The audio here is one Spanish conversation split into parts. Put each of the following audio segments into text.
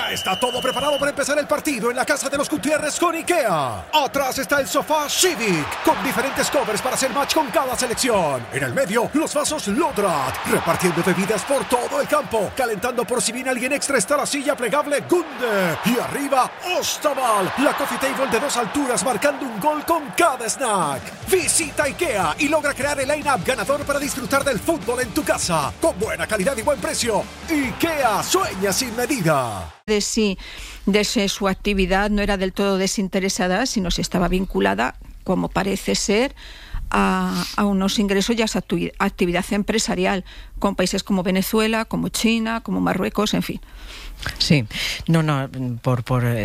Ya está todo preparado para empezar el partido en la casa de los Gutiérrez con IKEA. Atrás está el sofá Civic, con diferentes covers para hacer match con cada selección. En el medio, los vasos Lodrat, repartiendo bebidas por todo el campo. Calentando por si viene alguien extra está la silla plegable Gunde. Y arriba, Ostaval, la coffee table de 2 alturas marcando un gol con cada snack. Visita IKEA y logra crear el line-up ganador para disfrutar del fútbol en tu casa. Con buena calidad y buen precio. IKEA sueña sin medida. De si su actividad no era del todo desinteresada, sino si estaba vinculada, como parece ser, a unos ingresos y a esa actividad empresarial con países como Venezuela, como China, como Marruecos, en fin. Sí, por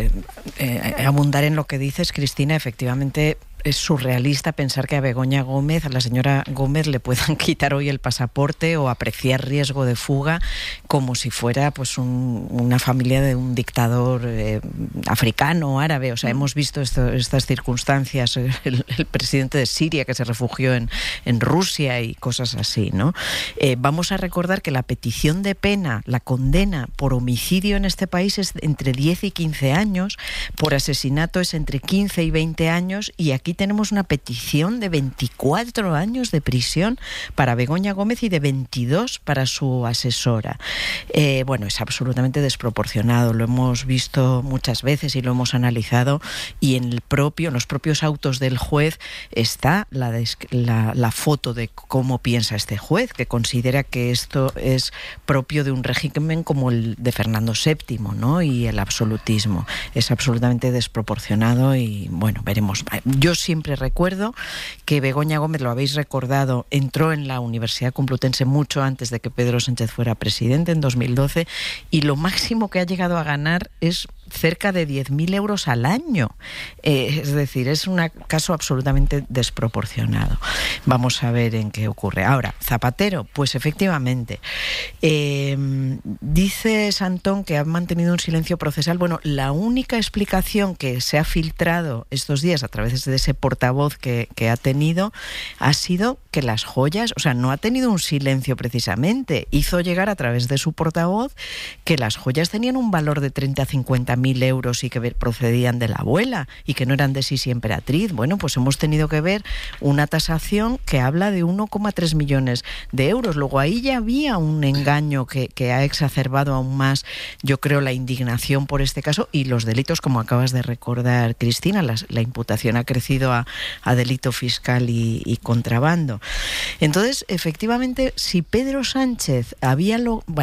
abundar en lo que dices, Cristina, efectivamente es surrealista pensar que a Begoña Gómez, a la señora Gómez, le puedan quitar hoy el pasaporte o apreciar riesgo de fuga como si fuera pues una familia de un dictador africano o árabe. O sea, hemos visto estas circunstancias, el presidente de Siria que se refugió en Rusia y cosas así, ¿no? Vamos a recordar que la petición de pena, la condena por homicidio en este país es entre 10 y 15 años, por asesinato es entre 15 y 20 años, y aquí tenemos una petición de 24 años de prisión para Begoña Gómez y de 22 para su asesora. Bueno, es absolutamente desproporcionado, lo hemos visto muchas veces y lo hemos analizado, y en los propios autos del juez está la foto de cómo piensa este juez, que considera que esto es propio de un régimen como el de Fernando VII, ¿no? Y el absolutismo. Es absolutamente desproporcionado y, bueno, veremos. Yo siempre recuerdo que Begoña Gómez, lo habéis recordado, entró en la Universidad Complutense mucho antes de que Pedro Sánchez fuera presidente, en 2012, y lo máximo que ha llegado a ganar es cerca de 10.000 euros al año. Es decir, es un caso absolutamente desproporcionado. Vamos a ver en qué ocurre. Ahora, Zapatero, pues efectivamente, dice Santón que ha mantenido un silencio procesal. Bueno, la única explicación que se ha filtrado estos días a través de ese portavoz que ha tenido ha sido que las joyas, o sea, no ha tenido un silencio precisamente, hizo llegar a través de su portavoz que las joyas tenían un valor de 30 a 50.000 euros y que procedían de la abuela y que no eran de Sisi Emperatriz. Bueno, pues hemos tenido que ver una tasación que habla de 1,3 millones de euros. Luego ahí ya había un engaño que ha exacerbado aún más, yo creo, la indignación por este caso y los delitos, como acabas de recordar, Cristina. La imputación ha crecido a delito fiscal y contrabando. Entonces, efectivamente, si Pedro Sánchez había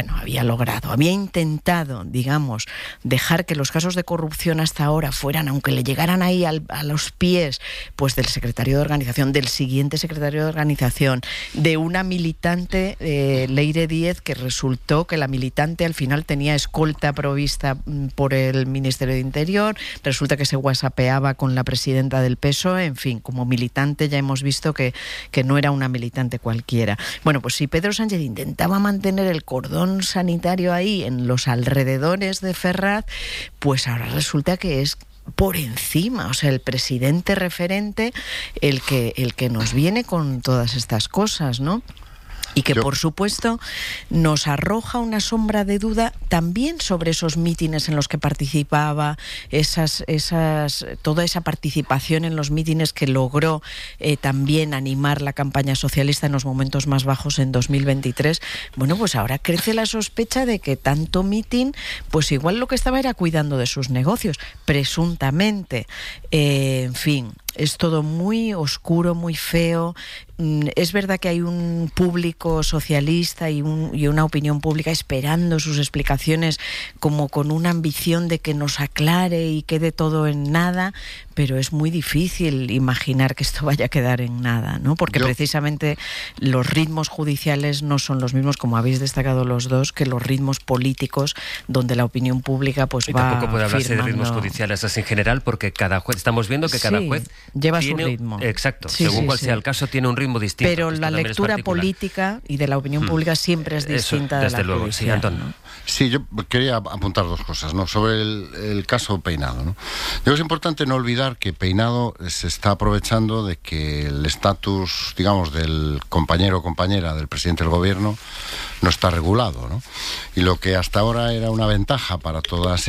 intentado, digamos, dejar que los casos de corrupción hasta ahora fueran, aunque le llegaran ahí a los pies, pues del secretario de organización, del siguiente secretario de organización, de una militante, Leire Díez, que resultó que la militante al final tenía escolta provista por el Ministerio de Interior, resulta que se whatsappeaba con la presidenta del PSOE, en fin, como militante ya hemos visto que no era una militante cualquiera. Bueno, pues si Pedro Sánchez intentaba mantener el cordón sanitario ahí en los alrededores de Ferraz, pues ahora resulta que es por encima, o sea, el presidente referente el que nos viene con todas estas cosas, ¿no? Y que, por supuesto, nos arroja una sombra de duda también sobre esos mítines en los que participaba, toda esa participación en los mítines que logró también animar la campaña socialista en los momentos más bajos en 2023. Bueno, pues ahora crece la sospecha de que tanto mitin, pues igual lo que estaba era cuidando de sus negocios, presuntamente. En fin, es todo muy oscuro, muy feo. Es verdad que hay un público socialista y una opinión pública esperando sus explicaciones como con una ambición de que nos aclare y quede todo en nada, pero es muy difícil imaginar que esto vaya a quedar en nada, ¿no? Porque precisamente los ritmos judiciales no son los mismos, como habéis destacado los dos, que los ritmos políticos, donde la opinión pública pues va tampoco puede hablarse firmando. de ritmos judiciales así en general, porque cada juez, estamos viendo que cada juez lleva su ritmo. Exacto, según cual sea el caso, tiene un ritmo distinto. Pero la lectura política y de la opinión pública siempre es distinta de la judicial. Sí, Antón, ¿no? Sí, yo quería apuntar dos cosas, ¿no? Sobre el caso Peinado, ¿no? Yo es importante no olvidar que Peinado se está aprovechando de que el estatus, digamos, del compañero o compañera del presidente del gobierno no está regulado, ¿no? Y lo que hasta ahora era una ventaja para todas